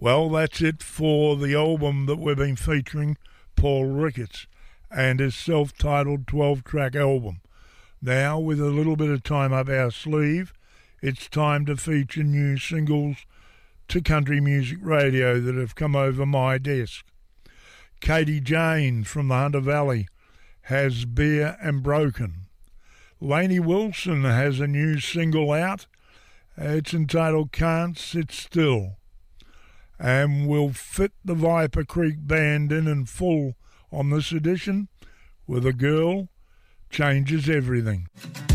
Well, that's it for the album that we've been featuring, Paul Ricketts, and his self-titled 12-track album. Now, with a little bit of time up our sleeve, it's time to feature new singles to country music radio that have come over my desk. Katie Jane from the Hunter Valley has Beer and Broken. Lainey Wilson has a new single out. It's entitled Can't Sit Still. And we'll fit the Viper Creek Band in full on this edition with A Girl Changes Everything.